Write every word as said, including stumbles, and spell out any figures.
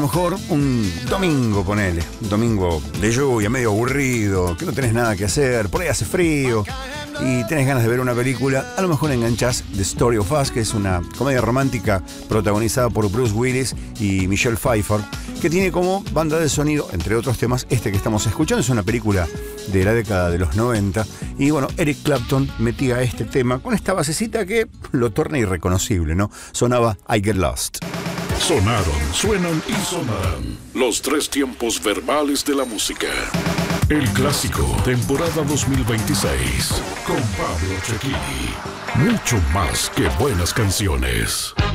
mejor un domingo, ponele, un domingo de lluvia, medio aburrido, que no tenés nada que hacer, por ahí hace frío y tenés ganas de ver una película, a lo mejor enganchás The Story of Us, que es una comedia romántica protagonizada por Bruce Willis y Michelle Pfeiffer, que tiene como banda de sonido, entre otros temas, este que estamos escuchando. Es una película de la década de los noventa y bueno, Eric Clapton metía este tema con esta basecita que lo torna irreconocible, ¿no? Sonaba I Get Lost. Sonaron, suenan y sonarán los tres tiempos verbales de la música. El clásico, temporada dos mil veintiséis, con Pablo Cecchini. Mucho más que buenas canciones.